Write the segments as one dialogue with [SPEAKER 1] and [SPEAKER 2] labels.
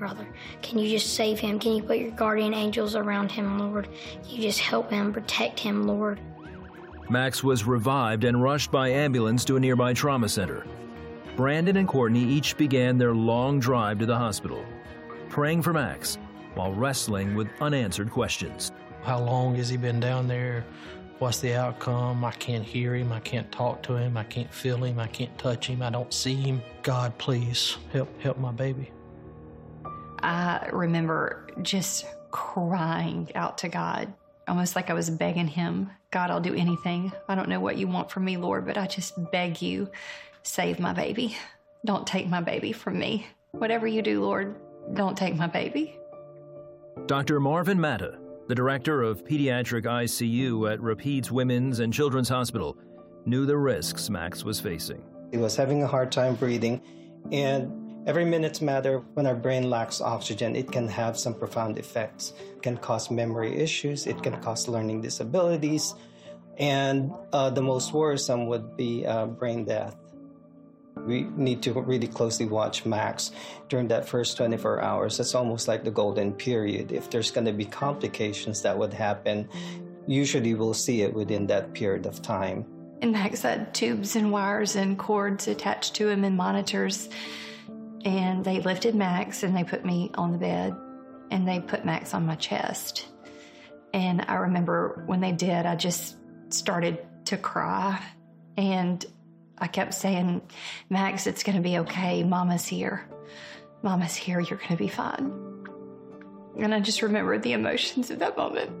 [SPEAKER 1] brother. Can you just save him? Can you put your guardian angels around him, Lord? Can you just help him, protect him, Lord?
[SPEAKER 2] Max was revived and rushed by ambulance to a nearby trauma center. Brandon and Courtney each began their long drive to the hospital, praying for Max while wrestling with unanswered questions.
[SPEAKER 3] How long has he been down there? What's the outcome? I can't hear him. I can't talk to him. I can't feel him. I can't touch him. I don't see him. God, please help my baby.
[SPEAKER 4] I remember just crying out to God, almost like I was begging him, God, I'll do anything. I don't know what you want from me, Lord, but I just beg you, save my baby. Don't take my baby from me. Whatever you do, Lord, don't take my baby.
[SPEAKER 2] Dr. Marvin Matta, the director of pediatric ICU at Rapides Women's and Children's Hospital, knew the risks Max was facing.
[SPEAKER 5] He was having a hard time breathing, and every minute's matter. When our brain lacks oxygen, it can have some profound effects. It can cause memory issues, it can cause learning disabilities, and the most worrisome would be brain death. We need to really closely watch Max during that first 24 hours. That's almost like the golden period. If there's going to be complications that would happen, usually we'll see it within that period of time.
[SPEAKER 4] And Max had tubes and wires and cords attached to him and monitors. And they lifted Max and they put me on the bed and they put Max on my chest. And I remember when they did, I just started to cry. And I kept saying, Max, it's going to be okay. Mama's here. Mama's here. You're going to be fine. And I just remember the emotions of that moment.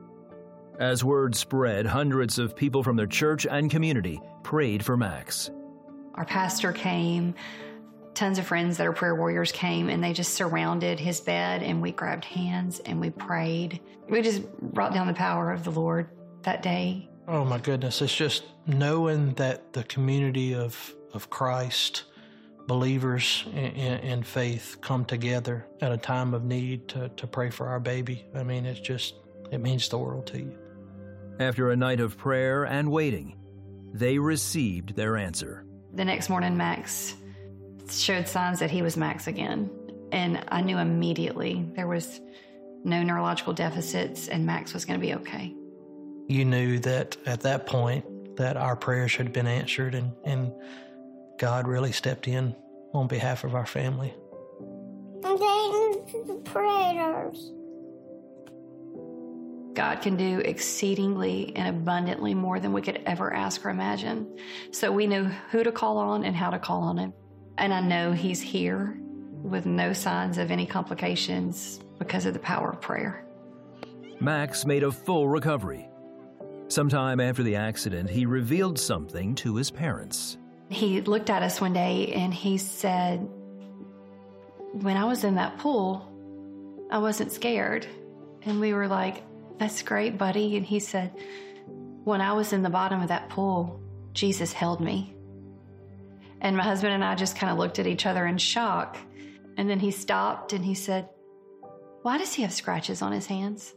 [SPEAKER 2] As word spread, hundreds of people from their church and community prayed for Max.
[SPEAKER 4] Our pastor came. Tons of friends that are prayer warriors came, and they just surrounded his bed, and we grabbed hands and we prayed. We just brought down the power of the Lord that day.
[SPEAKER 3] Oh my goodness, it's just knowing that the community of Christ, believers in faith, come together at a time of need to pray for our baby. I mean, it means the world to you.
[SPEAKER 2] After a night of prayer and waiting, they received their answer.
[SPEAKER 4] The next morning, Max showed signs that he was Max again. And I knew immediately there was no neurological deficits and Max was going to be okay.
[SPEAKER 3] You knew that at that point that our prayers had been answered and God really stepped in on behalf of our family.
[SPEAKER 1] The prayers.
[SPEAKER 4] God can do exceedingly and abundantly more than we could ever ask or imagine. So we knew who to call on and how to call on him. And I know he's here with no signs of any complications because of the power of prayer.
[SPEAKER 2] Max made a full recovery. Sometime after the accident, he revealed something to his parents.
[SPEAKER 4] He looked at us one day and he said, when I was in that pool, I wasn't scared. And we were like, that's great, buddy. And he said, when I was in the bottom of that pool, Jesus held me. And my husband and I just kind of looked at each other in shock. And then he stopped and he said, why does he have scratches on his hands?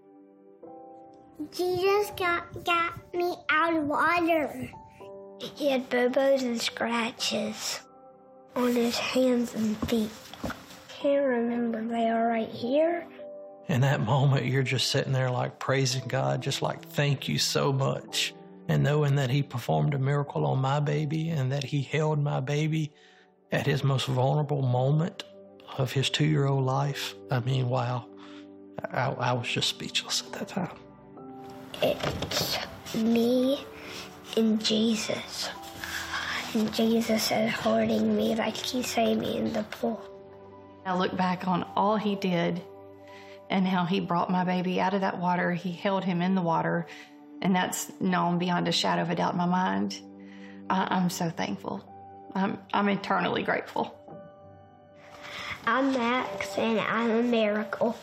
[SPEAKER 1] Jesus got me out of water. He had bobos and scratches on his hands and feet. Can't remember, they are right here.
[SPEAKER 3] In that moment, you're just sitting there like praising God, just like, thank you so much. And knowing that he performed a miracle on my baby and that he held my baby at his most vulnerable moment of his 2-year-old life. I mean, wow. I was just speechless at that time.
[SPEAKER 1] It's me and Jesus. And Jesus is holding me like he saved me in the pool.
[SPEAKER 4] I look back on all he did and how he brought my baby out of that water. He held him in the water, and that's known beyond a shadow of a doubt in my mind. I'm so thankful. I'm eternally grateful.
[SPEAKER 1] I'm Max, and I'm a miracle.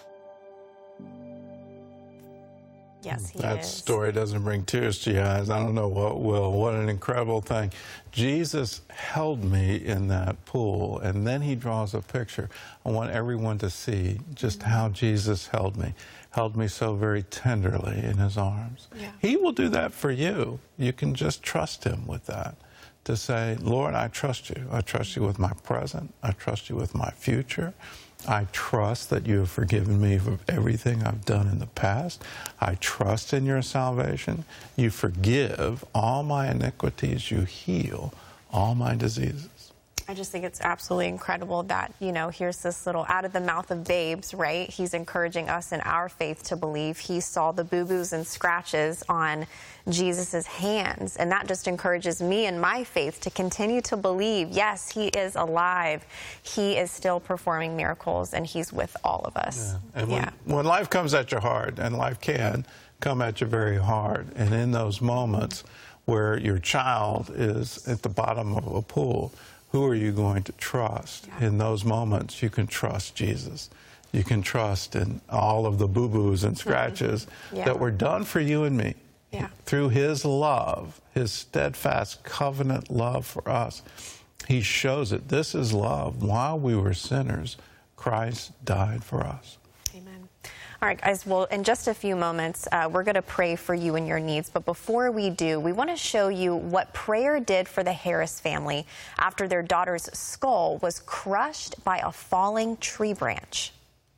[SPEAKER 6] Yes, he
[SPEAKER 7] That
[SPEAKER 6] is.
[SPEAKER 7] story doesn't bring tears to your eyes. I don't know what will. What an incredible thing. Jesus held me in that pool, and then he draws a picture. I want everyone to see just how Jesus held me so very tenderly in his arms.
[SPEAKER 6] Yeah.
[SPEAKER 7] He will do that for you. You can just trust him with that, to say, Lord, I trust you. I trust you with my present. I trust you with my future. I trust that you have forgiven me for everything I've done in the past. I trust in your salvation. You forgive all my iniquities. You heal all my diseases.
[SPEAKER 6] I just think it's absolutely incredible that, you know, here's this little out of the mouth of babes, right? He's encouraging us in our faith to believe. He saw the boo-boos and scratches on Jesus's hands, and that just encourages me in my faith to continue to believe, yes, he is alive. He is still performing miracles, and he's with all of us.
[SPEAKER 7] Yeah. And when life comes at you hard, and life can come at you very hard, and in those moments where your child is at the bottom of a pool, who are you going to trust? Yeah. In those moments, you can trust Jesus. You can trust in all of the boo-boos and scratches that were done for you and me. Yeah. Through his love, his steadfast covenant love for us, he shows it. This is love. While we were sinners, Christ died for us.
[SPEAKER 6] Amen. All right, guys, well, in just a few moments, we're going to pray for you and your needs. But before we do, we want to show you what prayer did for the Harris family after their daughter's skull was crushed by a falling tree branch.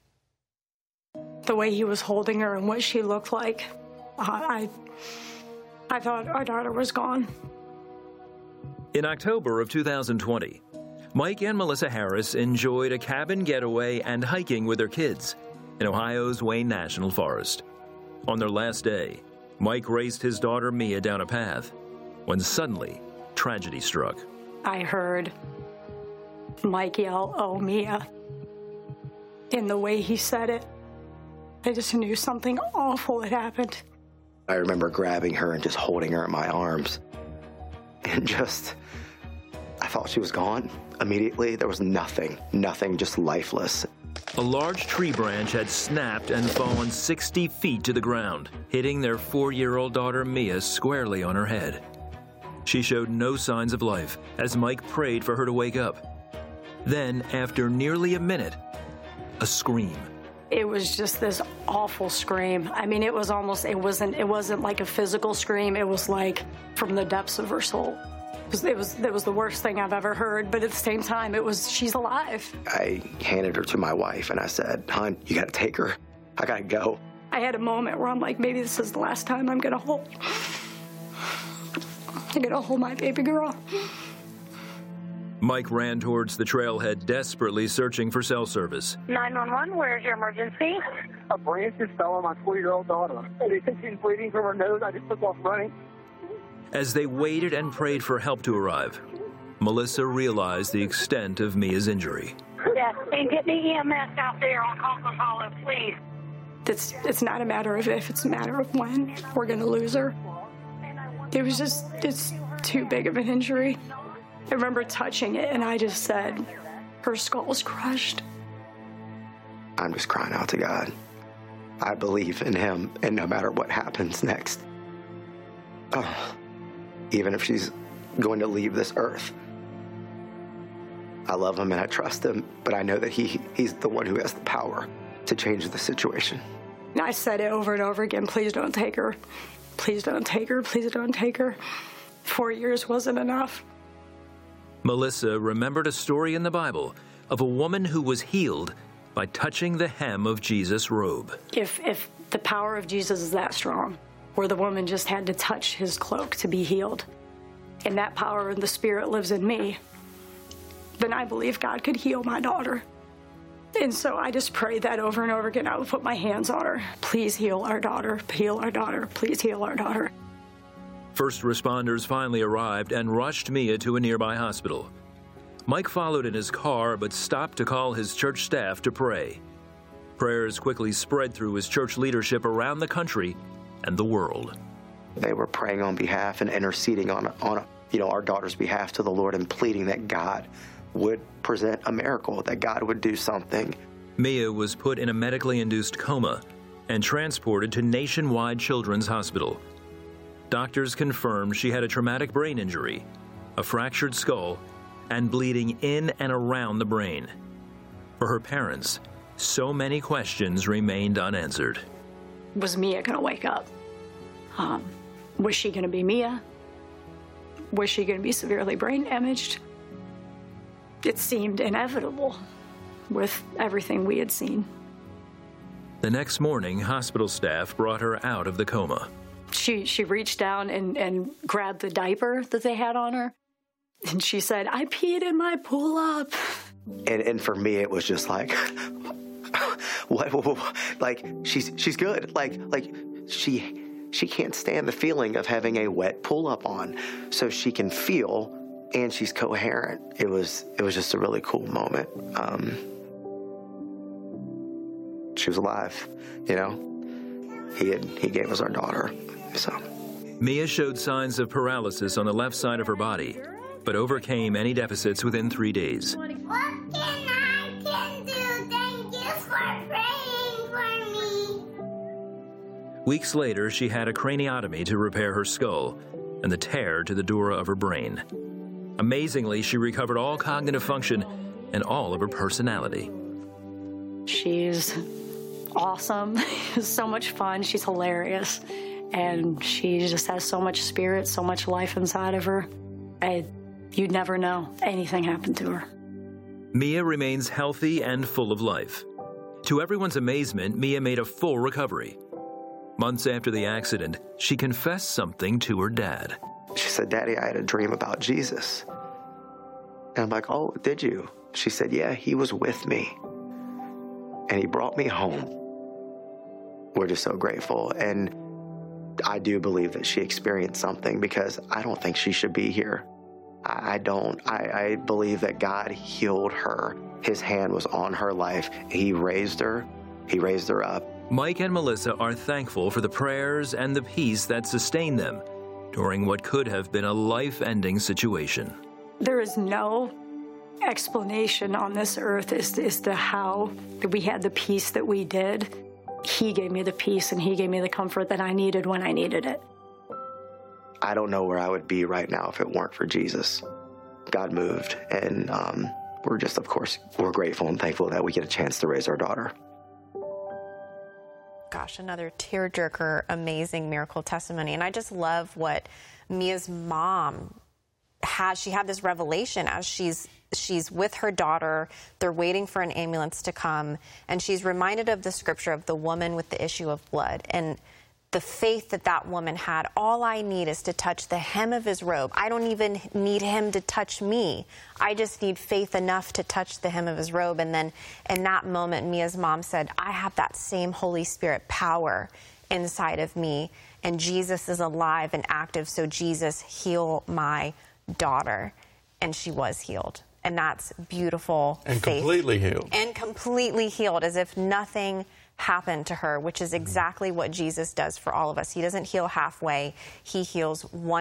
[SPEAKER 8] The way he was holding her and what she looked like, I thought our daughter was gone.
[SPEAKER 2] In October of 2020, Mike and Melissa Harris enjoyed a cabin getaway and hiking with their kids in Ohio's Wayne National Forest. On their last day, Mike raced his daughter Mia down a path when suddenly tragedy struck.
[SPEAKER 8] I heard Mike yell, "Oh, Mia." In the way he said it, I just knew something awful had happened.
[SPEAKER 9] I remember grabbing her and just holding her in my arms. And I thought she was gone. Immediately, there was nothing, just lifeless.
[SPEAKER 2] A large tree branch had snapped and fallen 60 feet to the ground, hitting their 4-year-old daughter Mia squarely on her head. She showed no signs of life as Mike prayed for her to wake up. Then, after nearly a minute, a scream.
[SPEAKER 8] It was just this awful scream. I mean, it wasn't like a physical scream. It was like from the depths of her soul. It was the worst thing I've ever heard, but at the same time, she's alive.
[SPEAKER 9] I handed her to my wife and I said, "Hon, you gotta take her. I gotta go."
[SPEAKER 8] I had a moment where I'm like, maybe this is the last time I'm gonna hold my baby girl.
[SPEAKER 2] Mike ran towards the trailhead, desperately searching for cell service.
[SPEAKER 10] 911, where's your emergency?
[SPEAKER 11] A branch just fell on my 4-year-old daughter. They think she's bleeding from her nose. I just took off running.
[SPEAKER 2] As they waited and prayed for help to arrive, Melissa realized the extent of Mia's injury.
[SPEAKER 10] Yes, and get the EMS out there on Conklin Hollow, please.
[SPEAKER 8] It's not a matter of if, it's a matter of when we're going to lose her. It's too big of an injury. I remember touching it, and I just said, her skull's crushed.
[SPEAKER 9] I'm just crying out to God. I believe in him, and no matter what happens next, even if she's going to leave this earth, I love him and I trust him, but I know that he's the one who has the power to change the situation.
[SPEAKER 8] I said it over and over again, please don't take her. Please don't take her. Please don't take her. 4 years wasn't enough.
[SPEAKER 2] Melissa remembered a story in the Bible of a woman who was healed by touching the hem of Jesus' robe.
[SPEAKER 8] If the power of Jesus is that strong, where the woman just had to touch his cloak to be healed, and that power of the Spirit lives in me, then I believe God could heal my daughter. And so I just prayed that over and over again. I would put my hands on her. Please heal our daughter. Heal our daughter. Please heal our daughter.
[SPEAKER 2] First responders finally arrived and rushed Mia to a nearby hospital. Mike followed in his car but stopped to call his church staff to pray. Prayers quickly spread through his church leadership around the country and the world.
[SPEAKER 9] They were praying on behalf and interceding on our daughter's behalf to the Lord and pleading that God would present a miracle, that God would do something.
[SPEAKER 2] Mia was put in a medically induced coma and transported to Nationwide Children's Hospital. Doctors confirmed she had a traumatic brain injury, a fractured skull, and bleeding in and around the brain. For her parents, so many questions remained unanswered.
[SPEAKER 8] Was Mia going to wake up? Was she going to be Mia? Was she going to be severely brain damaged? It seemed inevitable, with everything we had seen.
[SPEAKER 2] The next morning, hospital staff brought her out of the coma.
[SPEAKER 8] She reached down and grabbed the diaper that they had on her. And she said, "I peed in my pull-up."
[SPEAKER 9] And for me, it was just like, what? Like, she's good. Like she can't stand the feeling of having a wet pull-up on, so she can feel and she's coherent. It was just a really cool moment. She was alive, you know. He gave us our daughter. So
[SPEAKER 2] Mia showed signs of paralysis on the left side of her body, but overcame any deficits within 3 days.
[SPEAKER 1] What can I do? Thank you for praying for me.
[SPEAKER 2] Weeks later, she had a craniotomy to repair her skull and the tear to the dura of her brain. Amazingly, she recovered all cognitive function and all of her personality.
[SPEAKER 8] She's awesome. So much fun. She's hilarious. And she just has so much spirit, so much life inside of her. You'd never know anything happened to her.
[SPEAKER 2] Mia remains healthy and full of life. To everyone's amazement, Mia made a full recovery. Months after the accident, she confessed something to her dad.
[SPEAKER 9] She said, "Daddy, I had a dream about Jesus." And I'm like, "Oh, did you?" She said, "Yeah, he was with me. And he brought me home." We're just so grateful. And I do believe that she experienced something, because I don't think she should be here. I don't. I believe that God healed her. His hand was on her life. He raised her. He raised her up.
[SPEAKER 2] Mike and Melissa are thankful for the prayers and the peace that sustained them during what could have been a life-ending situation.
[SPEAKER 8] There is no explanation on this earth as to how we had the peace that we did. He gave me the peace, and he gave me the comfort that I needed when I needed it.
[SPEAKER 9] I don't know where I would be right now if it weren't for Jesus. God moved, and we're just, of course, we're grateful and thankful that we get a chance to raise our daughter.
[SPEAKER 6] Gosh, another tearjerker, amazing miracle testimony. And I just love what Mia's mom has. She had this revelation as she's with her daughter. They're waiting for an ambulance to come, and she's reminded of the scripture of the woman with the issue of blood and the faith that that woman had. All I need is to touch the hem of his robe. I don't even need him to touch me. I just need faith enough to touch the hem of his robe. And then in that moment, Mia's mom said, "I have that same Holy Spirit power inside of me, and Jesus is alive and active, so Jesus, heal my daughter." And she was healed. And that's beautiful
[SPEAKER 7] and
[SPEAKER 6] faith.
[SPEAKER 7] Completely healed.
[SPEAKER 6] And completely healed, as if nothing happened to her, which is exactly what Jesus does for all of us. He doesn't heal halfway. He heals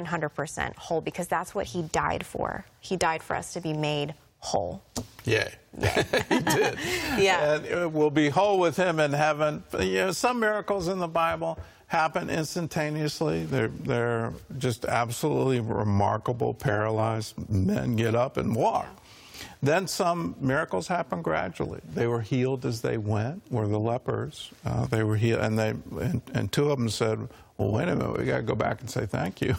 [SPEAKER 6] 100% whole, because that's what he died for. He died for us to be made whole.
[SPEAKER 7] Yeah, he did.
[SPEAKER 6] Yeah.
[SPEAKER 7] And we'll be whole with him in heaven. You know, some miracles in the Bible happen instantaneously. They're just absolutely remarkable. Paralyzed men get up and walk. Then some miracles happen gradually. They were healed as they went. Were the lepers? They were healed, and two of them said, "Well, wait a minute, we got to go back and say thank you."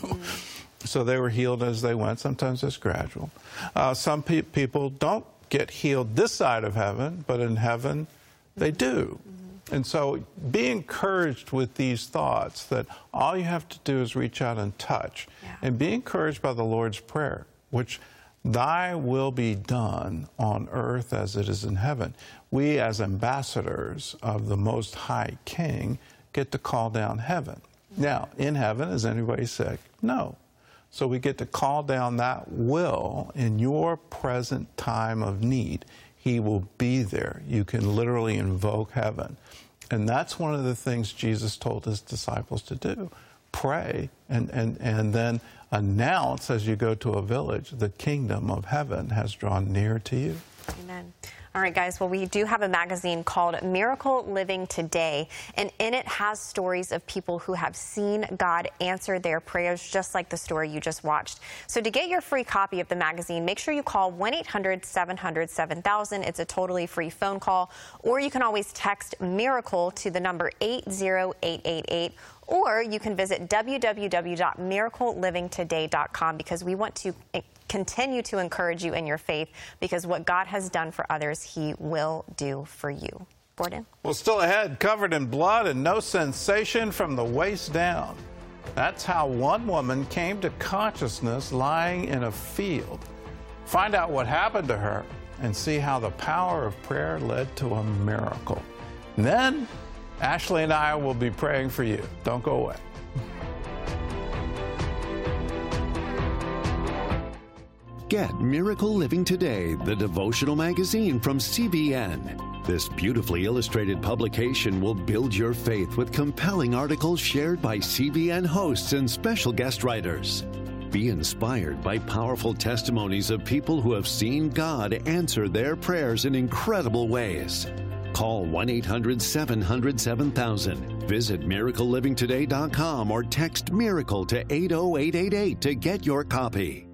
[SPEAKER 7] So they were healed as they went. Sometimes it's gradual. Some people don't get healed this side of heaven, but in heaven they do. And so be encouraged with these thoughts that all you have to do is reach out and touch. And be encouraged by the Lord's Prayer, which, "Thy will be done on earth as it is in heaven." We, as ambassadors of the Most High King, get to call down heaven. Now, in heaven, is anybody sick? No. So we get to call down that will in your present time of need. He will be there. You can literally invoke heaven. And that's one of the things Jesus told his disciples to do. Pray and then announce as you go to a village, the kingdom of heaven has drawn near to you.
[SPEAKER 6] Amen. All right, guys, well, we do have a magazine called Miracle Living Today, and in it has stories of people who have seen God answer their prayers, just like the story you just watched. So to get your free copy of the magazine, make sure you call 1-800-700-7000. It's a totally free phone call, or you can always text MIRACLE to the number 80888, Or you can visit www.miraclelivingtoday.com, because we want to continue to encourage you in your faith, because what God has done for others, He will do for you. Gordon?
[SPEAKER 7] Well, still ahead, covered in blood and no sensation from the waist down. That's how one woman came to consciousness lying in a field. Find out what happened to her and see how the power of prayer led to a miracle. And then Ashley and I will be praying for you. Don't go away.
[SPEAKER 12] Get Miracle Living Today, the devotional magazine from CBN. This beautifully illustrated publication will build your faith with compelling articles shared by CBN hosts and special guest writers. Be inspired by powerful testimonies of people who have seen God answer their prayers in incredible ways. Call 1-800-700-7000. Visit miraclelivingtoday.com or text MIRACLE to 80888 to get your copy.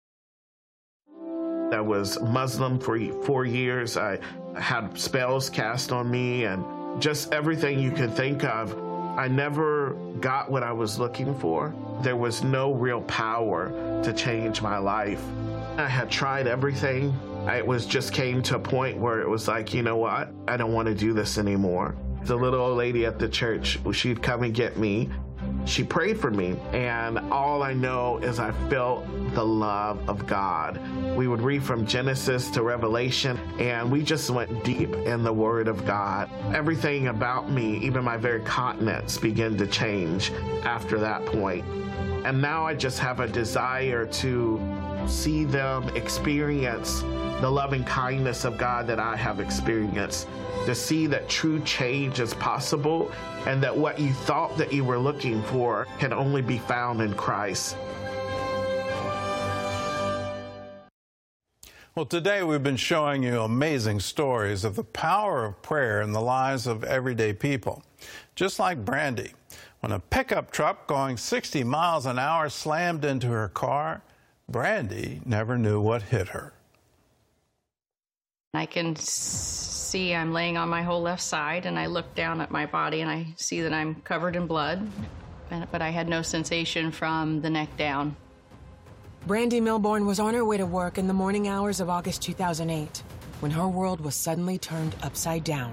[SPEAKER 13] I was Muslim for 4 years. I had spells cast on me and just everything you could think of. I never got what I was looking for. There was no real power to change my life. I had tried everything. Just came to a point where it was like, you know what? I don't want to do this anymore. The little old lady at the church, she'd come and get me. She prayed for me, and all I know is I felt the love of God. We would read from Genesis to Revelation, and we just went deep in the Word of God. Everything about me, even my very continence, began to change after that point. And now I just have a desire to see them experience the loving kindness of God that I have experienced, to see that true change is possible and that what you thought that you were looking for can only be found in Christ.
[SPEAKER 7] Well, today we've been showing you amazing stories of the power of prayer in the lives of everyday people. Just like Brandy, when a pickup truck going 60 miles an hour slammed into her car, Brandy never knew what hit her.
[SPEAKER 14] I can see I'm laying on my whole left side, and I look down at my body and I see that I'm covered in blood, but I had no sensation from the neck down.
[SPEAKER 15] Brandy Milbourne was on her way to work in the morning hours of August 2008 when her world was suddenly turned upside down.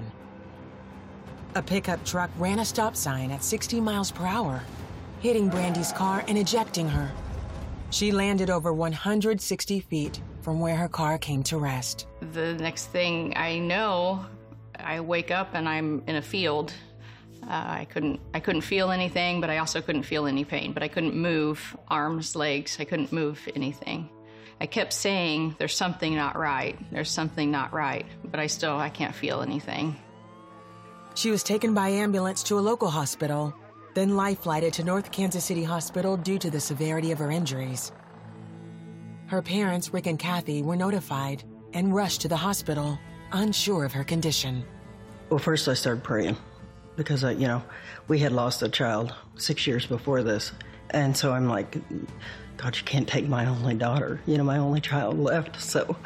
[SPEAKER 15] A pickup truck ran a stop sign at 60 miles per hour, hitting Brandy's car and ejecting her. She landed over 160 feet from where her car came to rest.
[SPEAKER 14] The next thing I know, I wake up and I'm in a field. I couldn't feel anything, but I also couldn't feel any pain. But I couldn't move arms, legs. I couldn't move anything. I kept saying, "There's something not right. There's something not right." But I can't feel anything.
[SPEAKER 15] She was taken by ambulance to a local hospital, then life-flighted to North Kansas City Hospital due to the severity of her injuries. Her parents, Rick and Kathy, were notified and rushed to the hospital, unsure of her condition.
[SPEAKER 16] Well, first I started praying because, we had lost a child 6 years before this. And so I'm like, God, you can't take my only daughter, my only child left. So,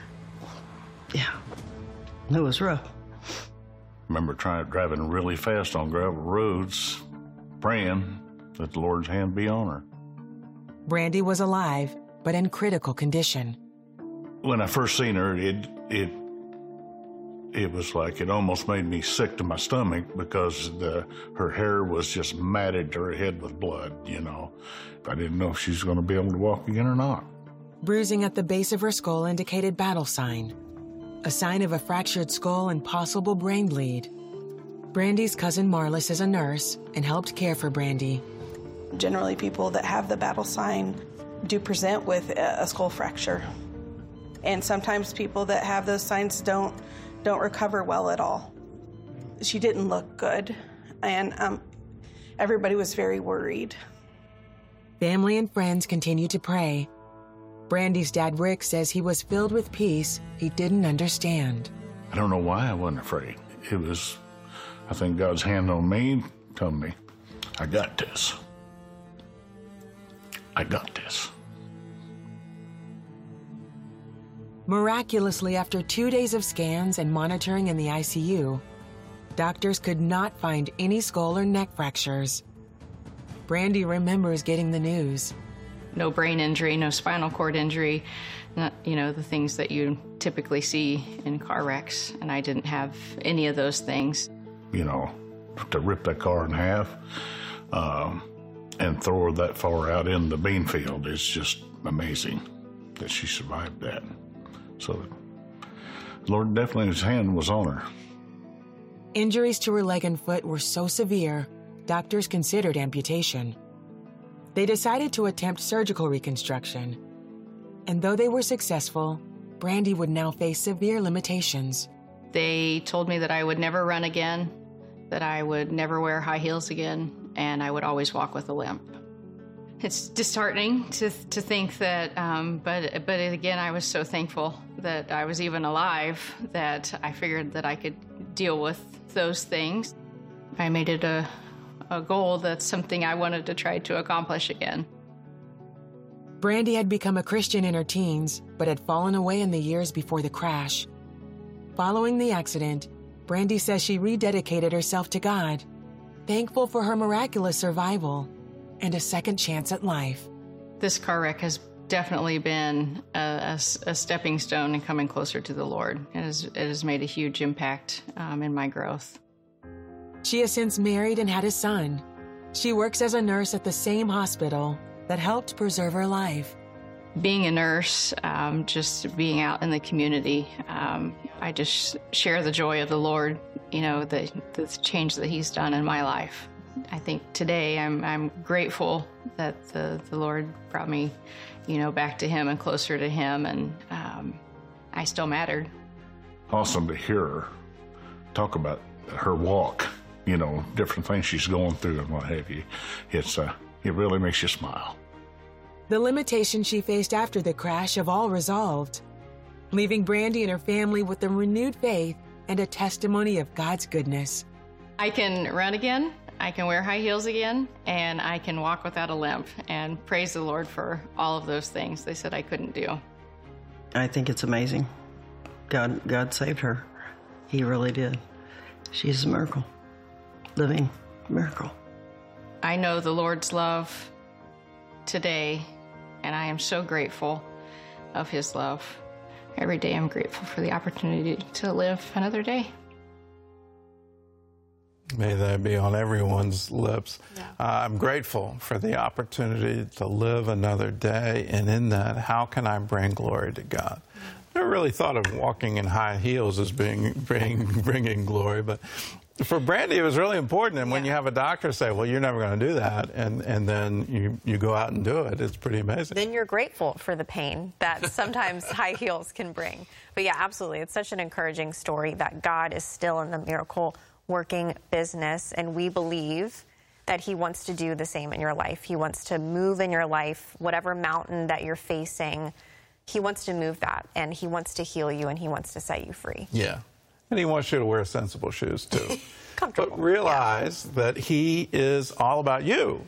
[SPEAKER 16] yeah, it was rough.
[SPEAKER 17] I remember driving really fast on gravel roads, praying that the Lord's hand be on her.
[SPEAKER 15] Brandy was alive, but in critical condition.
[SPEAKER 17] When I first seen her, it was like it almost made me sick to my stomach because her hair was just matted to her head with blood, I didn't know if she was going to be able to walk again or not.
[SPEAKER 15] Bruising at the base of her skull indicated battle sign, a sign of a fractured skull and possible brain bleed. Brandy's cousin Marlis is a nurse and helped care for Brandy.
[SPEAKER 18] Generally, people that have the battle sign do present with a skull fracture. And sometimes people that have those signs don't recover well at all. She didn't look good, and everybody was very worried.
[SPEAKER 15] Family and friends continued to pray. Brandy's dad, Rick, says he was filled with peace he didn't understand.
[SPEAKER 17] I don't know why I wasn't afraid. It was, I think, God's hand on me telling me, I got this. I got this.
[SPEAKER 15] Miraculously, after 2 days of scans and monitoring in the ICU, doctors could not find any skull or neck fractures. Brandy remembers getting the news.
[SPEAKER 14] No brain injury, no spinal cord injury, not, the things that you typically see in car wrecks, and I didn't have any of those things.
[SPEAKER 17] To rip that car in half and throw her that far out in the bean field is just amazing that she survived that. So the Lord definitely, his hand was on her.
[SPEAKER 15] Injuries to her leg and foot were so severe, doctors considered amputation. They decided to attempt surgical reconstruction. And though they were successful, Brandy would now face severe limitations.
[SPEAKER 14] They told me that I would never run again, that I would never wear high heels again, and I would always walk with a limp. It's disheartening to think that, but again, I was so thankful that I was even alive that I figured that I could deal with those things. I made it a goal that's something I wanted to try to accomplish again.
[SPEAKER 15] Brandy had become a Christian in her teens, but had fallen away in the years before the crash. Following the accident, Brandy says she rededicated herself to God, thankful for her miraculous survival and a second chance at life.
[SPEAKER 14] This car wreck has definitely been a stepping stone in coming closer to the Lord. It has made a huge impact in my growth.
[SPEAKER 15] She has since married and had a son. She works as a nurse at the same hospital that helped preserve her life.
[SPEAKER 14] Being a nurse, just being out in the community, I just share the joy of the Lord, the change that he's done in my life. I think today I'm grateful that the Lord brought me, back to him and closer to him, and I still mattered.
[SPEAKER 17] Awesome to hear her talk about her walk, different things she's going through and what have you. It really makes you smile.
[SPEAKER 15] The limitations she faced after the crash have all resolved, leaving Brandy and her family with a renewed faith and a testimony of God's goodness.
[SPEAKER 14] I can run again, I can wear high heels again, and I can walk without a limp, and praise the Lord for all of those things they said I couldn't do.
[SPEAKER 16] I think it's amazing. God saved her. He really did. She's a miracle. Living miracle.
[SPEAKER 14] I know the Lord's love today, and I am so grateful of his love. Every day I'm grateful for the opportunity to live another day.
[SPEAKER 7] May that be on everyone's lips.
[SPEAKER 6] Yeah.
[SPEAKER 7] I'm grateful for the opportunity to live another day, and in that, how can I bring glory to God? I never really thought of walking in high heels as bringing glory, but for Brandy, it was really important. And when you have a doctor say, well, you're never going to do that, and then you go out and do it, it's pretty amazing.
[SPEAKER 6] Then you're grateful for the pain that sometimes high heels can bring. But yeah, absolutely. It's such an encouraging story that God is still in the miracle working business, and we believe that he wants to do the same in your life. He wants to move in your life, whatever mountain that you're facing, he wants to move that, and he wants to heal you, and he wants to set you free.
[SPEAKER 7] Yeah. And he wants you to wear sensible shoes, too. But realize that he is all about you.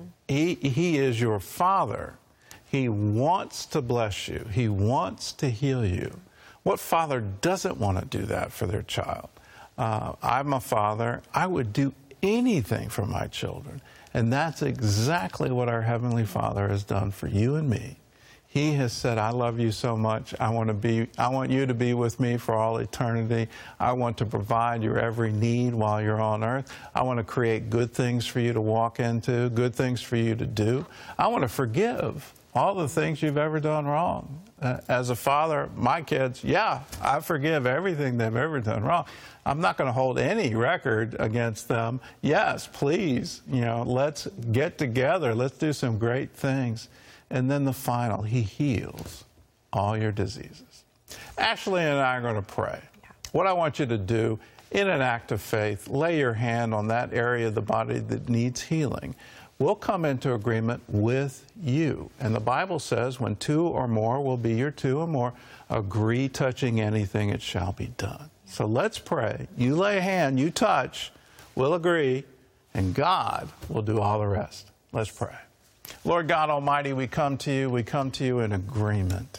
[SPEAKER 7] He is your father. He wants to bless you. He wants to heal you. What father doesn't want to do that for their child? I'm a father. I would do anything for my children. And that's exactly what our Heavenly Father has done for you and me. He has said, I love you so much. I want you to be with me for all eternity. I want to provide your every need while you're on earth. I want to create good things for you to walk into, good things for you to do. I want to forgive all the things you've ever done wrong. As a father, my kids, I forgive everything they've ever done wrong. I'm not going to hold any record against them. Yes, please, let's get together. Let's do some great things. And then the final, he heals all your diseases. Ashley and I are going to pray. What I want you to do, in an act of faith, lay your hand on that area of the body that needs healing. We'll come into agreement with you. And the Bible says, when two or more will be your two or more, agree touching anything, it shall be done. So let's pray. You lay a hand, you touch, we'll agree, and God will do all the rest. Let's pray. Lord God Almighty, we come to you in agreement.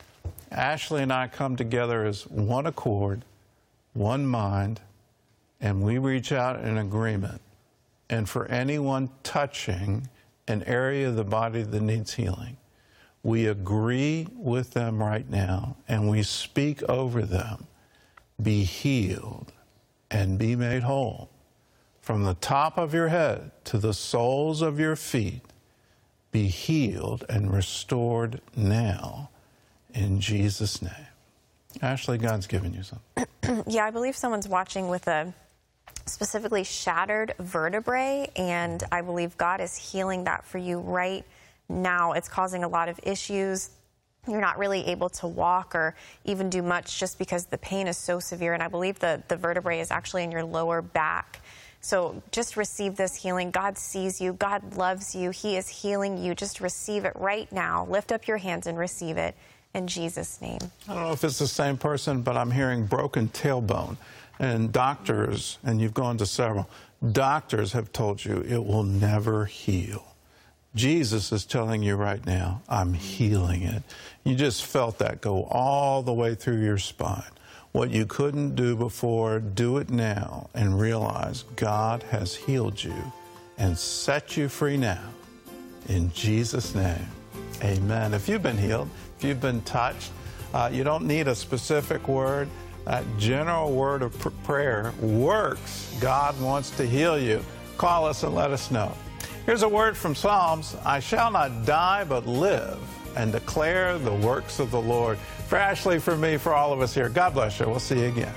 [SPEAKER 7] Ashley and I come together as one accord, one mind, and we reach out in agreement and for anyone touching an area of the body that needs healing, we agree with them right now, and we speak over them, be healed and be made whole. From the top of your head to the soles of your feet, be healed and restored now in Jesus' name. Ashley, God's given you something.
[SPEAKER 6] Yeah, I believe someone's watching with a specifically shattered vertebrae, and I believe God is healing that for you right now. It's causing a lot of issues. You're not really able to walk or even do much just because the pain is so severe, and I believe the vertebrae is actually in your lower back. So just receive this healing. God sees you. God loves you. He is healing you. Just receive it right now. Lift up your hands and receive it in Jesus' name.
[SPEAKER 7] I don't know if it's the same person, but I'm hearing broken tailbone. And doctors, and you've gone to several, doctors have told you it will never heal. Jesus is telling you right now, I'm healing it. You just felt that go all the way through your spine. What you couldn't do before, do it now and realize God has healed you and set you free now. In Jesus' name, amen. If you've been healed, if you've been touched, you don't need a specific word. That general word of prayer works. God wants to heal you. Call us and let us know. Here's a word from Psalms. I shall not die but live and declare the works of the Lord. For Ashley, for me, for all of us here, God bless you. We'll see you again.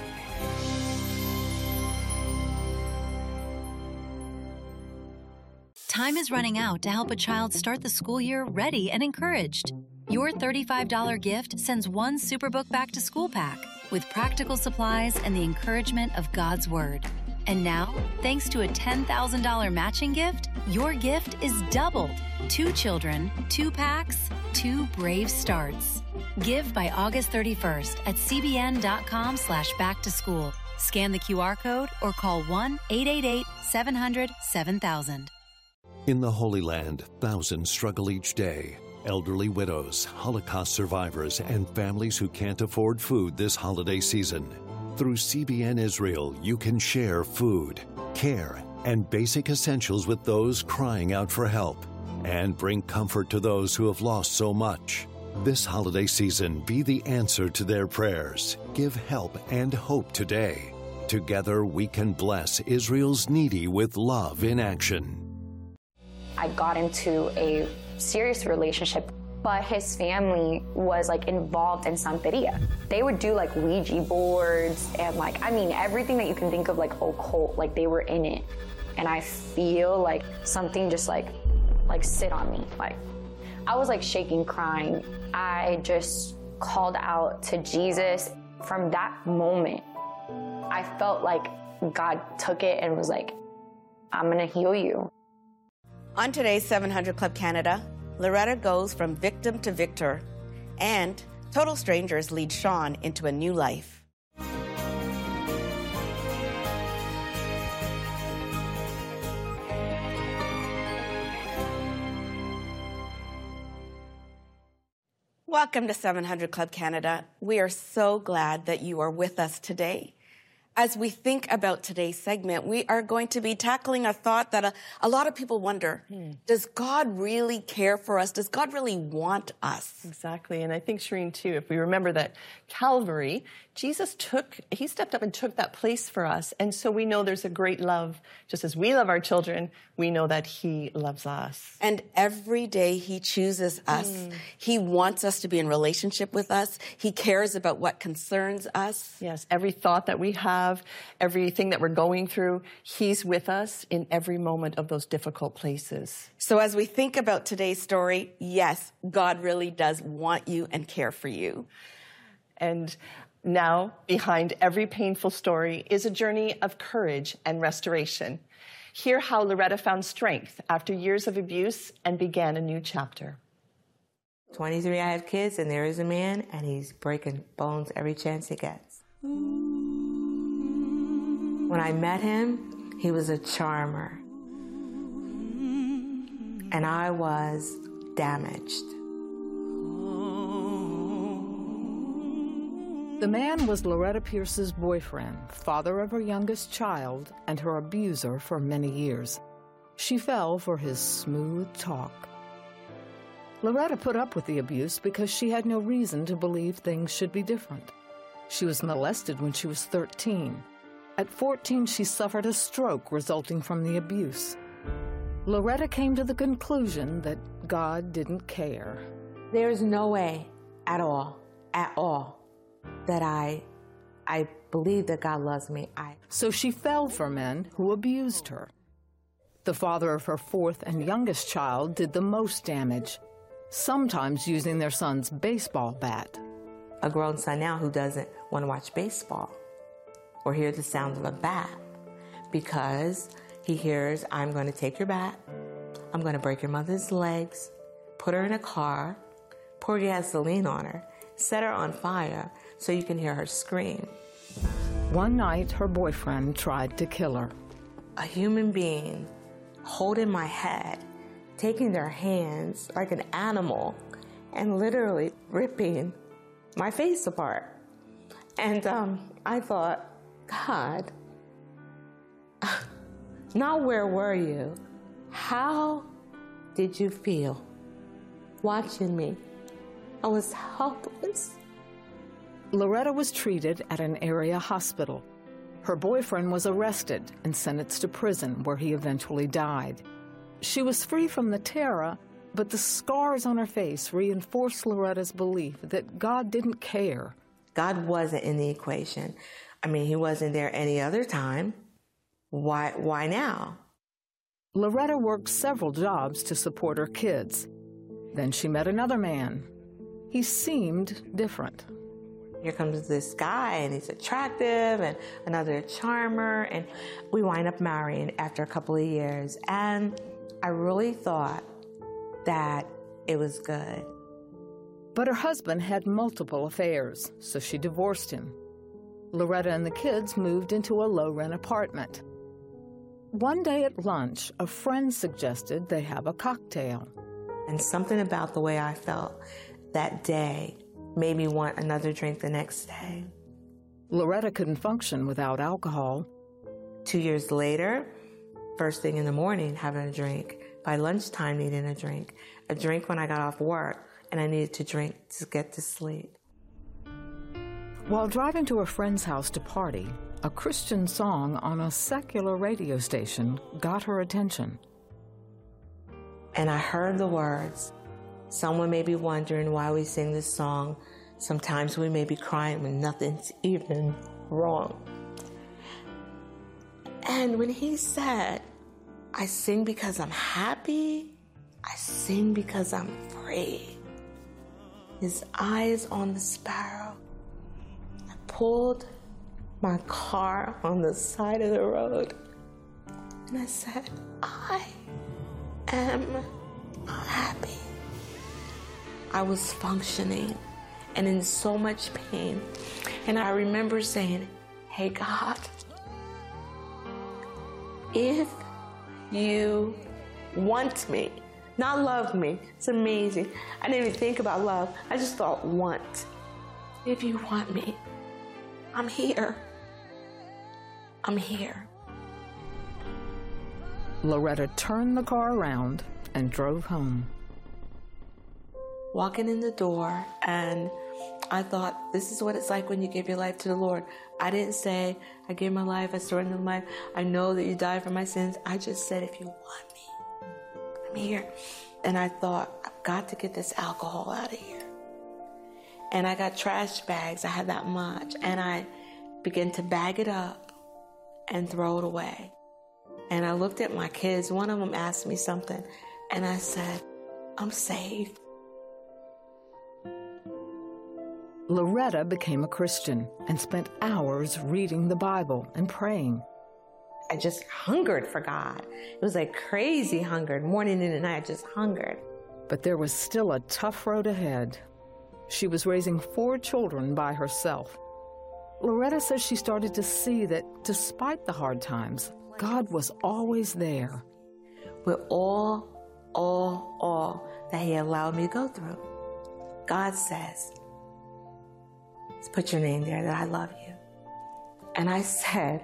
[SPEAKER 19] Time is running out to help a child start the school year ready and encouraged. Your $35 gift sends one Superbook Back to School pack with practical supplies and the encouragement of God's Word. And now, thanks to a $10,000 matching gift, your gift is doubled. 2 children, 2 packs, 2 brave starts. Give by August 31st at cbn.com/backtoschool. Scan the QR code or call 1-888-700-7000.
[SPEAKER 12] In the Holy Land, thousands struggle each day. Elderly widows, Holocaust survivors, and families who can't afford food this holiday season. Through CBN Israel, you can share food, care, and basic essentials with those crying out for help, and bring comfort to those who have lost so much. This holiday season, be the answer to their prayers. Give help and hope today. Together, we can bless Israel's needy with love in action.
[SPEAKER 20] I got into a serious relationship, but his family was like involved in Santeria. They would do like Ouija boards and like, I mean, everything that you can think of like occult, like they were in it. And I feel like something just like sit on me. Like I was like shaking, crying. I just called out to Jesus. From that moment, I felt like God took it and was like, I'm gonna heal you.
[SPEAKER 21] On today's 700 Club Canada, Loretta goes from victim to victor, and total strangers lead Sean into a new life. Welcome to 700 Club Canada. We are so glad that you are with us today. As we think about today's segment, we are going to be tackling a thought that a lot of people wonder. Does God really care for us? Does God really want us?
[SPEAKER 22] Exactly. And I think, Shireen, too, if we remember that Calvary, Jesus he stepped up and took that place for us. And so we know there's a great love. Just as we love our children, we know that he loves us.
[SPEAKER 21] And every day he chooses us. He wants us to be in relationship with us. He cares about what concerns us.
[SPEAKER 22] Yes, every thought that we have, everything that we're going through, he's with us in every moment of those difficult places.
[SPEAKER 21] So as we think about today's story, yes, God really does want you and care for you.
[SPEAKER 22] And now, behind every painful story is a journey of courage and restoration. Hear how Loretta found strength after years of abuse and began a new chapter.
[SPEAKER 23] 23, I have kids, and there is a man, and he's breaking bones every chance he gets. When I met him, he was a charmer, and I was damaged.
[SPEAKER 24] The
[SPEAKER 3] The man was Loretta Pierce's boyfriend, father of her youngest child, and her abuser for many years. She fell for his smooth talk. Loretta put up with the abuse because she had no reason to believe things should be different. She was molested when she was 13. At 14, she suffered a stroke resulting from the abuse. Loretta came to the conclusion that God didn't care.
[SPEAKER 23] There is no way at all, that I believe that God loves me.
[SPEAKER 3] So she fell for men who abused her. The father of her fourth and youngest child did the most damage, sometimes using their son's baseball bat.
[SPEAKER 23] A grown son now who doesn't want to watch baseball or hear the sound of a bat because he hears, I'm going to take your bat, I'm going to break your mother's legs, put her in a car, pour gasoline on her, set her on fire so you can hear her scream.
[SPEAKER 3] One night, her boyfriend tried to kill her.
[SPEAKER 23] A human being holding my head, taking their hands like an animal, and literally ripping my face apart. And I thought, God, not where were you? How did you feel watching me? I was helpless.
[SPEAKER 3] Loretta was treated at an area hospital. Her boyfriend was arrested and sentenced to prison, where he eventually died. She was free from the terror, but the scars on her face reinforced Loretta's belief that God didn't care.
[SPEAKER 23] God wasn't in the equation. I mean, he wasn't there any other time. Why now?
[SPEAKER 3] Loretta worked several jobs to support her kids. Then she met another man. He seemed different.
[SPEAKER 23] Here comes this guy, and he's attractive, and another charmer, and we wind up marrying after a couple of years. And I really thought that it was good.
[SPEAKER 3] But her husband had multiple affairs, so she divorced him. Loretta and the kids moved into a low-rent apartment. One day at lunch, a friend suggested they have a cocktail.
[SPEAKER 23] And something about the way I felt that day made me want another drink the next day.
[SPEAKER 3] Loretta couldn't function without alcohol.
[SPEAKER 23] 2 years later, first thing in the morning, having a drink. By lunchtime, needing a drink when I got off work, and I needed to drink to get to sleep.
[SPEAKER 3] While driving to a friend's house to party, a Christian song on a secular radio station got her attention.
[SPEAKER 23] And I heard the words. Someone may be wondering why we sing this song. Sometimes we may be crying when nothing's even wrong. And when he said, I sing because I'm happy, I sing because I'm free. His eyes on the sparrow. I pulled my car on the side of the road and I said, I am happy. I was functioning and in so much pain. And I remember saying, hey God, if you want me, not love me, it's amazing. I didn't even think about love. I just thought want. If you want me, I'm here. I'm here.
[SPEAKER 3] Loretta turned the car around and drove home.
[SPEAKER 23] Walking in the door, and I thought, this is what it's like when you give your life to the Lord. I didn't say, I gave my life, I surrendered my life, I know that you died for my sins. I just said, if you want me, I'm here. And I thought, I've got to get this alcohol out of here. And I got trash bags, I had that much, and I began to bag it up and throw it away. And I looked at my kids, one of them asked me something, and I said, I'm saved.
[SPEAKER 3] Loretta became a Christian and spent hours reading the Bible and praying.
[SPEAKER 23] I just hungered for God. It was like crazy hungered. Morning and night, I just hungered.
[SPEAKER 3] But there was still a tough road ahead. She was raising 4 children by herself. Loretta says she started to see that despite the hard times, God was always there.
[SPEAKER 23] With all that He allowed me to go through. God says, put your name there, that I love you. And I said,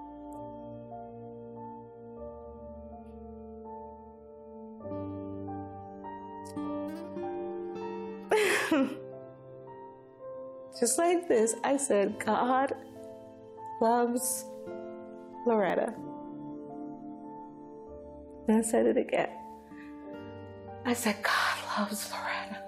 [SPEAKER 23] just like this, I said, God loves Loretta. And I said it again. I said, God loves Loretta.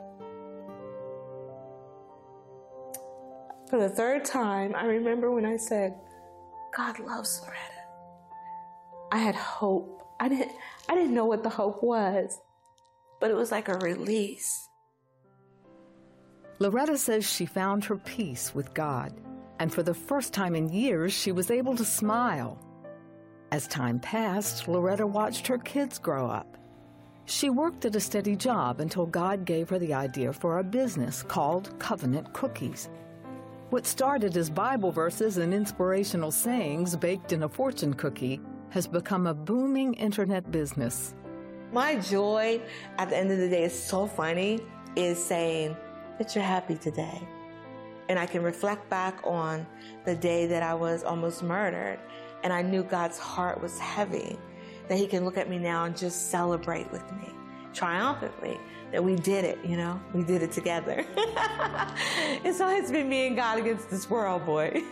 [SPEAKER 23] For the third time, I remember when I said, God loves Loretta. I had hope. I didn't know what the hope was, but it was like a release.
[SPEAKER 3] Loretta says she found her peace with God, and for the first time in years, she was able to smile. As time passed, Loretta watched her kids grow up. She worked at a steady job until God gave her the idea for a business called Covenant Cookies. What started as Bible verses and inspirational sayings baked in a fortune cookie has become a booming internet business.
[SPEAKER 23] My joy at the end of the day is so funny, is saying that you're happy today. And I can reflect back on the day that I was almost murdered, and I knew God's heart was heavy, that he can look at me now and just celebrate with me triumphantly that we did it, you know, we did it together. And so it's been me and God against this world, boy.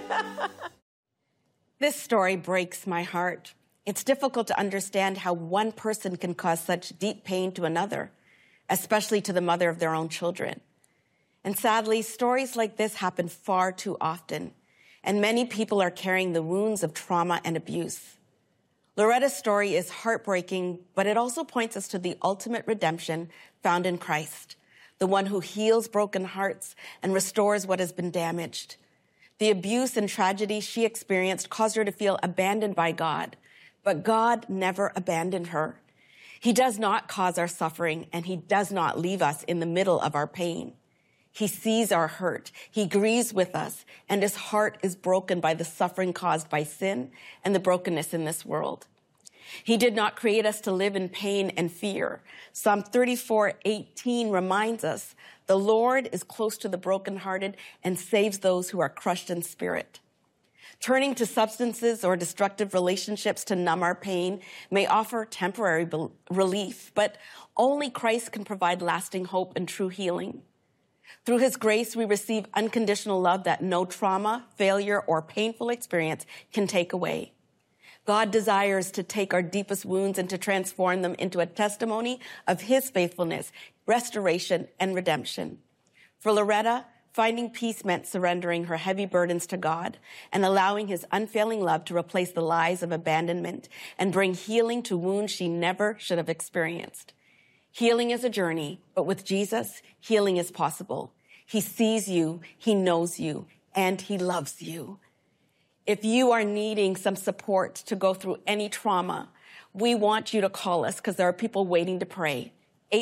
[SPEAKER 21] This story breaks my heart. It's difficult to understand how one person can cause such deep pain to another, especially to the mother of their own children. And sadly, stories like this happen far too often, and many people are carrying the wounds of trauma and abuse. Loretta's story is heartbreaking, but it also points us to the ultimate redemption found in Christ, the one who heals broken hearts and restores what has been damaged. The abuse and tragedy she experienced caused her to feel abandoned by God, but God never abandoned her. He does not cause our suffering, and he does not leave us in the middle of our pain. He sees our hurt. He grieves with us, and his heart is broken by the suffering caused by sin and the brokenness in this world. He did not create us to live in pain and fear. Psalm 34:18 reminds us, the Lord is close to the brokenhearted and saves those who are crushed in spirit. Turning to substances or destructive relationships to numb our pain may offer temporary relief, but only Christ can provide lasting hope and true healing. Through his grace, we receive unconditional love that no trauma, failure, or painful experience can take away. God desires to take our deepest wounds and to transform them into a testimony of his faithfulness, restoration, and redemption. For Loretta, finding peace meant surrendering her heavy burdens to God and allowing his unfailing love to replace the lies of abandonment and bring healing to wounds she never should have experienced. Healing is a journey, but with Jesus, healing is possible. He sees you, he knows you, and he loves you. If you are needing some support to go through any trauma, we want you to call us because there are people waiting to pray.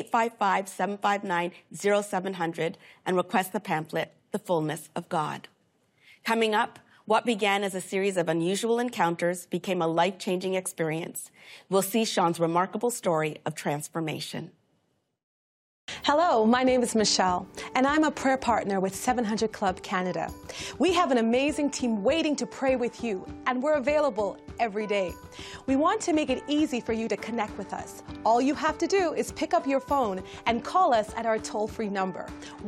[SPEAKER 21] 855-759-0700 and request the pamphlet, The Fullness of God. Coming up, what began as a series of unusual encounters became a life-changing experience. We'll see Sean's remarkable story of transformation.
[SPEAKER 4] Hello, my name is Michelle, and I'm a prayer partner with 700 Club Canada. We have an amazing team waiting to pray with you, and we're available every day. We want to make it easy for you to connect with us. All you have to do is pick up your phone and call us at our toll-free number,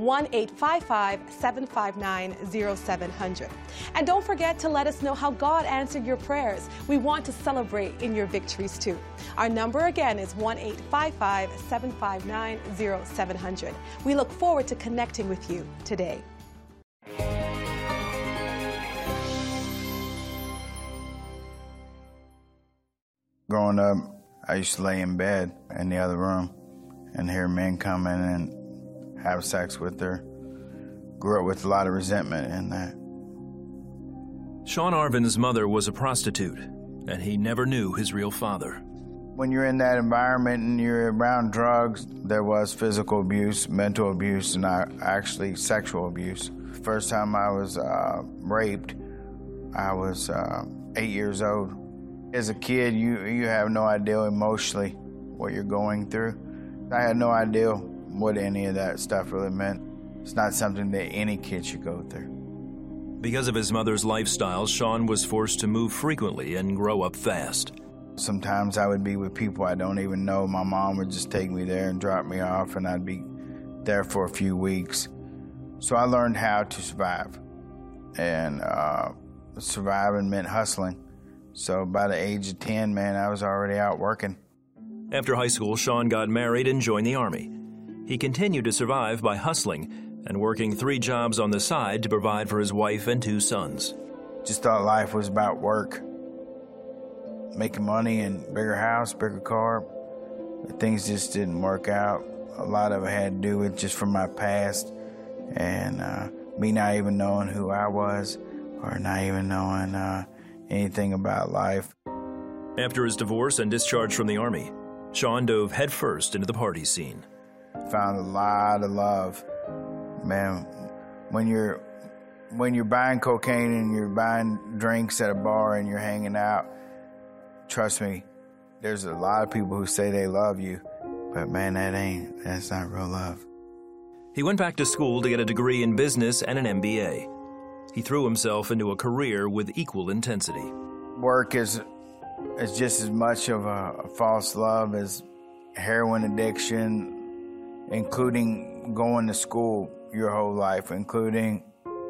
[SPEAKER 4] 1-855-759-0700. And don't forget to let us know how God answered your prayers. We want to celebrate in your victories too. Our number again is 1-855-759-0700. We look forward to connecting with you today.
[SPEAKER 5] Growing up, I used to lay in bed in the other room and hear men come in and have sex with her. Grew up with a lot of resentment in that.
[SPEAKER 2] Sean Arvin's mother was a prostitute, and he never knew his real father.
[SPEAKER 5] When you're in that environment and you're around drugs, there was physical abuse, mental abuse, and actually sexual abuse. First time I was raped, I was 8 years old. As a kid, you have no idea emotionally what you're going through. I had no idea what any of that stuff really meant. It's not something that any kid should go through.
[SPEAKER 2] Because of his mother's lifestyle, Sean was forced to move frequently and grow up fast.
[SPEAKER 5] Sometimes I would be with people I don't even know. My mom would just take me there and drop me off, and I'd be there for a few weeks. So I learned how to survive. And surviving meant hustling. So by the age of 10, man, I was already out working.
[SPEAKER 2] After high school, Sean got married and joined the Army. He continued to survive by hustling and working 3 jobs on the side to provide for his wife and 2 sons.
[SPEAKER 5] Just thought life was about work. Making money and bigger house, bigger car. But things just didn't work out. A lot of it had to do with just from my past and me not even knowing who I was or not even knowing anything about life.
[SPEAKER 2] After his divorce and discharge from the Army, Sean dove headfirst into the party scene.
[SPEAKER 5] Found a lot of love. Man, when you're buying cocaine and you're buying drinks at a bar and you're hanging out, trust me, there's a lot of people who say they love you, but man, that's not real love.
[SPEAKER 2] He went back to school to get a degree in business and an MBA. He threw himself into a career with equal intensity.
[SPEAKER 5] Work is just as much of a false love as heroin addiction, including going to school your whole life, including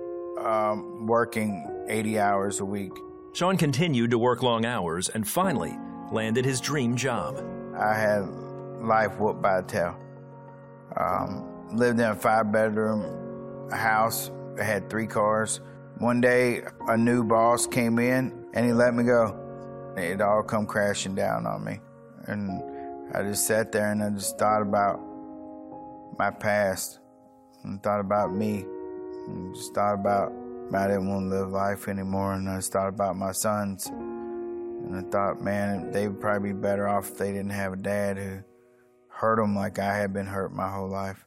[SPEAKER 5] working 80 hours a week.
[SPEAKER 2] Sean continued to work long hours and finally landed his dream job.
[SPEAKER 5] I had life whooped by a tail. Lived in a 5-bedroom house. I had 3 cars. One day, a new boss came in and he let me go. It all come crashing down on me. And I just sat there and I just thought about my past and thought about me and just thought about I didn't want to live life anymore, and I just thought about my sons. And I thought, man, they would probably be better off if they didn't have a dad who hurt them like I had been hurt my whole life.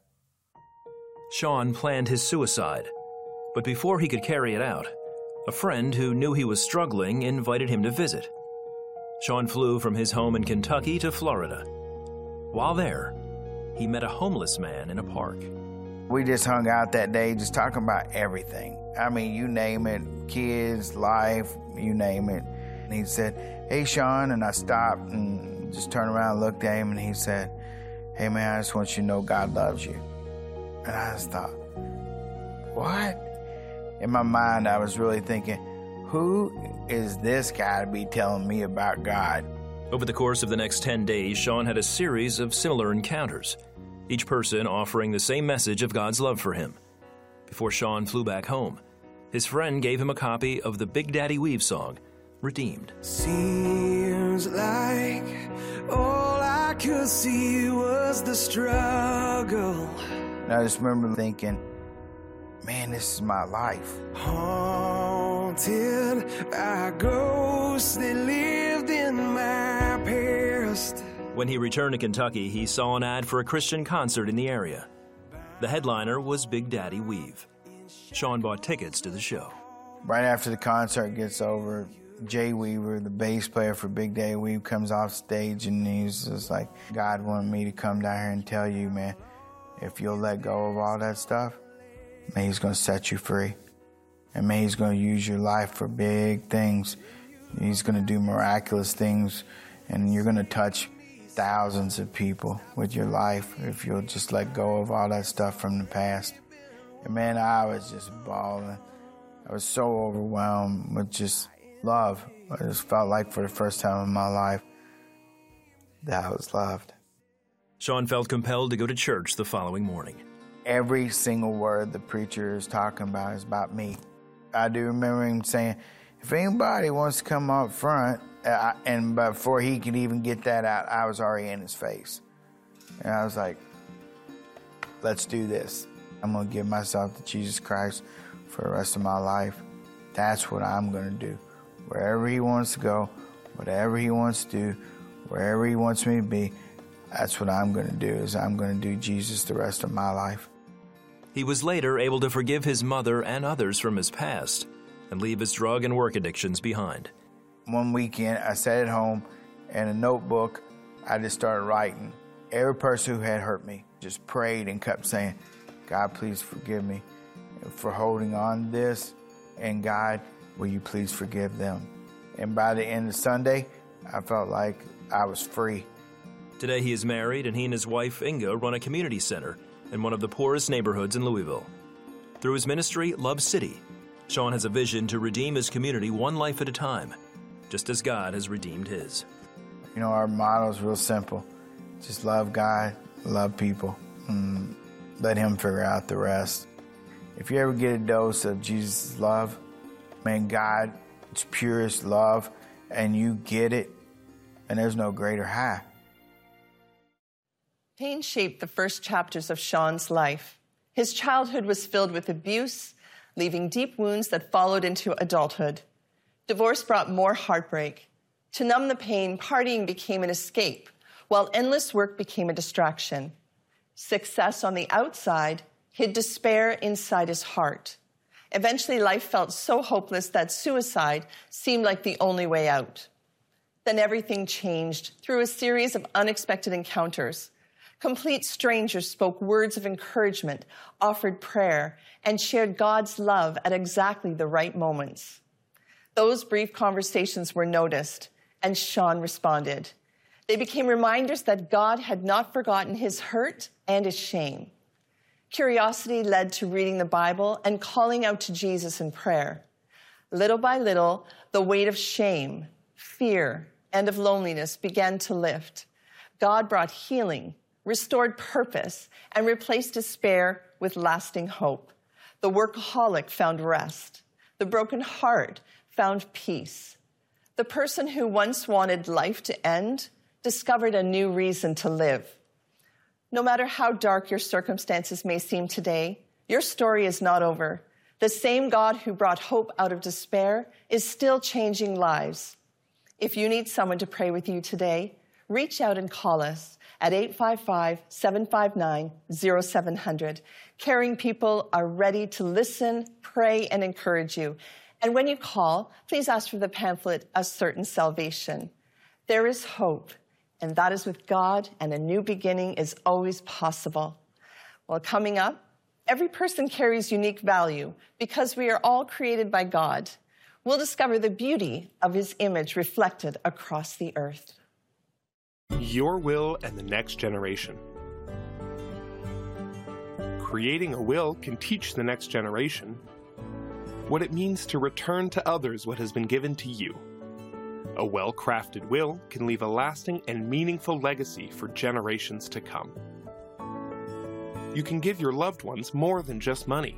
[SPEAKER 2] Sean planned his suicide, but before he could carry it out, a friend who knew he was struggling invited him to visit. Sean flew from his home in Kentucky to Florida. While there, he met a homeless man in a park.
[SPEAKER 5] We just hung out that day just talking about everything. I mean, you name it, kids, life, you name it. And he said, "Hey, Sean," and I stopped and just turned around and looked at him, and he said, "Hey, man, I just want you to know God loves you." And I just thought, what? In my mind, I was really thinking, who is this guy to be telling me about God?
[SPEAKER 2] Over the course of the next 10 days, Sean had a series of similar encounters, each person offering the same message of God's love for him. Before Sean flew back home, his friend gave him a copy of the Big Daddy Weave song, Redeemed.
[SPEAKER 1] Seems like all I could see was the struggle.
[SPEAKER 5] And I just remember thinking, man, this is my life.
[SPEAKER 1] Haunted by ghosts that lived in my past.
[SPEAKER 2] When he returned to Kentucky, he saw an ad for a Christian concert in the area. The headliner was Big Daddy Weave. Sean bought tickets to the show.
[SPEAKER 5] Right after the concert gets over, Jay Weaver, the bass player for Big Daddy Weave, comes off stage and he's just like, God wanted me to come down here and tell you, man, if you'll let go of all that stuff, man, he's going to set you free. And man, he's going to use your life for big things. He's going to do miraculous things, and you're going to touch thousands of people with your life if you'll just let go of all that stuff from the past. And man, I was just bawling. I was so overwhelmed with just love. I just felt like for the first time in my life that I was loved.
[SPEAKER 2] Sean felt compelled to go to church the following morning.
[SPEAKER 5] Every single word the preacher is talking about is about me. I do remember him saying, if anybody wants to come up front, and before he could even get that out, I was already in his face. And I was like, let's do this. I'm going to give myself to Jesus Christ for the rest of my life. That's what I'm going to do. Wherever he wants to go, whatever he wants to do, wherever he wants me to be, that's what I'm going to do, is I'm going to do Jesus the rest of my life.
[SPEAKER 2] He was later able to forgive his mother and others from his past and leave his drug and work addictions behind.
[SPEAKER 5] One weekend, I sat at home, and a notebook, I just started writing. Every person who had hurt me just prayed and kept saying, God, please forgive me for holding on to this And God, will you please forgive them? And by the end of Sunday, I felt like I was free.
[SPEAKER 2] Today he is married, and he and his wife Inga run a community center in one of the poorest neighborhoods in Louisville. Through his ministry, Love City, Sean has a vision to redeem his community one life at a time, just as God has redeemed his.
[SPEAKER 5] You know, our motto is real simple. Just love God, love people, and let him figure out the rest. If you ever get a dose of Jesus' love, man, God, it's purest love, and you get it, and there's no greater high.
[SPEAKER 22] Pain shaped the first chapters of Sean's life. His childhood was filled with abuse, leaving deep wounds that followed into adulthood. Divorce brought more heartbreak. To numb the pain, partying became an escape, while endless work became a distraction. Success on the outside hid despair inside his heart. Eventually, life felt so hopeless that suicide seemed like the only way out. Then everything changed through a series of unexpected encounters. Complete strangers spoke words of encouragement, offered prayer, and shared God's love at exactly the right moments. Those brief conversations were noticed, and Sean responded. They became reminders that God had not forgotten his hurt and his shame. Curiosity led to reading the Bible and calling out to Jesus in prayer. Little by little, the weight of shame, fear, and of loneliness began to lift. God brought healing, restored purpose, and replaced despair with lasting hope. The workaholic found rest. The broken heart found peace. The person who once wanted life to end discovered a new reason to live. No matter how dark your circumstances may seem today, your story is not over. The same God who brought hope out of despair is still changing lives. If you need someone to pray with you today, reach out and call us at 855-759-0700. Caring people are ready to listen, pray, and encourage you. And when you call, please ask for the pamphlet, A Certain Salvation. There is hope, and that is with God, and a new beginning is always possible. Well, coming up, every person carries unique value because we are all created by God. We'll discover the beauty of his image reflected across the earth.
[SPEAKER 8] Your will and the next generation. Creating a will can teach the next generation what it means to return to others what has been given to you. A well-crafted will can leave a lasting and meaningful legacy for generations to come. You can give your loved ones more than just money.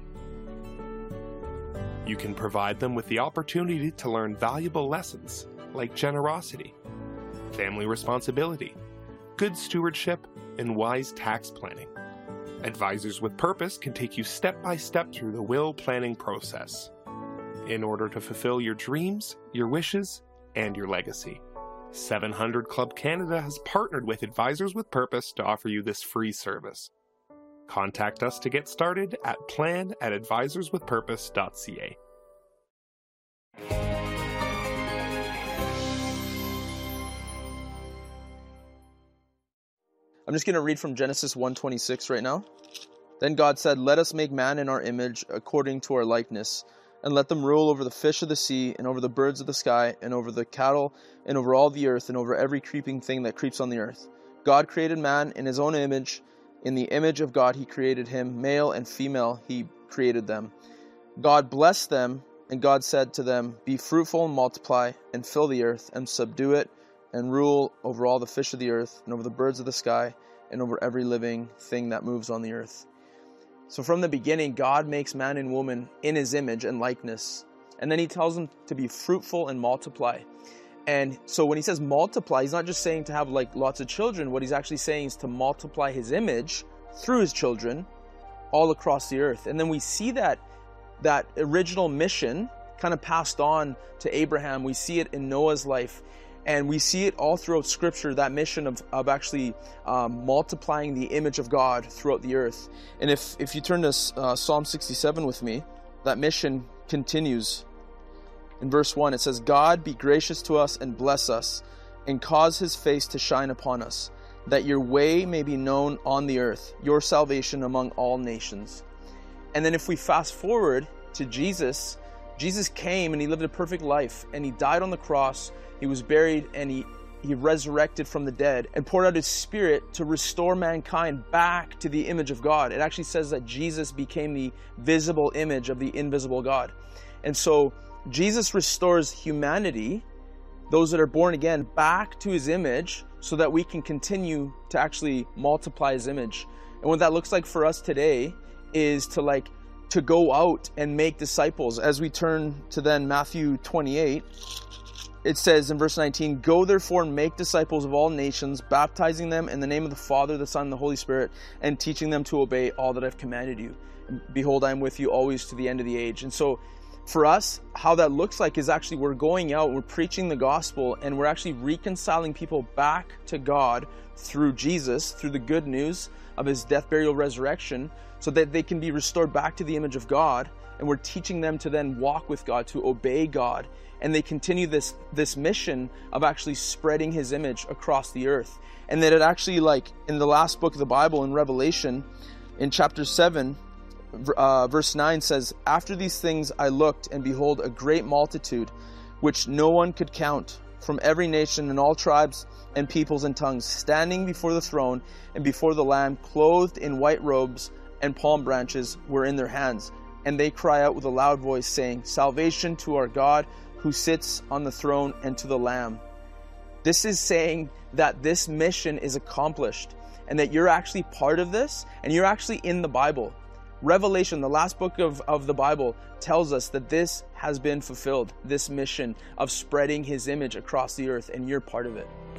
[SPEAKER 8] You can provide them with the opportunity to learn valuable lessons like generosity, family responsibility, good stewardship, and wise tax planning. Advisors with Purpose can take you step by step through the will planning process in order to fulfill your dreams, your wishes, and your legacy. 700 Club Canada has partnered with Advisors with Purpose to offer you this free service. Contact us to get started at plan@advisorswithpurpose.ca.
[SPEAKER 10] I'm just going to read from Genesis 1:26 right now. Then God said, "Let us make man in our image, according to our likeness, and let them rule over the fish of the sea, and over the birds of the sky, and over the cattle, and over all the earth, and over every creeping thing that creeps on the earth." God created man in his own image. In the image of God he created him, male and female he created them. God blessed them, and God said to them, "Be fruitful and multiply, and fill the earth, and subdue it, and rule over all the fish of the earth, and over the birds of the sky, and over every living thing that moves on the earth." So from the beginning, God makes man and woman in his image and likeness. And then he tells them to be fruitful and multiply. And so when he says multiply, he's not just saying to have like lots of children. What he's actually saying is to multiply his image through his children all across the earth. And then we see that original mission kind of passed on to Abraham. We see it in Noah's life. And we see it all throughout Scripture, that mission of actually multiplying the image of God throughout the earth. And if you turn to Psalm 67 with me, that mission continues. In verse 1, it says, "God be gracious to us and bless us, and cause his face to shine upon us, that your way may be known on the earth, your salvation among all nations." And then if we fast forward to Jesus, Jesus came and he lived a perfect life, and he died on the cross, he was buried, and he resurrected from the dead and poured out his Spirit to restore mankind back to the image of God. It actually says that Jesus became the visible image of the invisible God. And so Jesus restores humanity, those that are born again, back to his image so that we can continue to actually multiply his image. And what that looks like for us today is to go out and make disciples. As we turn to then Matthew 28, it says in verse 19, "Go therefore and make disciples of all nations, baptizing them in the name of the Father, the Son, and the Holy Spirit, and teaching them to obey all that I've commanded you. And behold, I am with you always to the end of the age." And so for us, how that looks like is actually we're going out, we're preaching the gospel, and we're actually reconciling people back to God through Jesus, through the good news of his death, burial, resurrection, so that they can be restored back to the image of God. And we're teaching them to then walk with God, to obey God. And they continue this mission of actually spreading his image across the earth. And that it actually, like in the last book of the Bible, in Revelation, in chapter 7, verse 9 says, "After these things I looked, and behold, a great multitude, which no one could count, from every nation and all tribes and peoples and tongues, standing before the throne and before the Lamb, clothed in white robes, and palm branches were in their hands. And they cry out with a loud voice, saying, 'Salvation to our God, who sits on the throne, and to the Lamb.'" This is saying that this mission is accomplished, and that you're actually part of this, and you're actually in the Bible. Revelation, the last book of the Bible, tells us that this has been fulfilled, this mission of spreading his image across the earth, and you're part of it.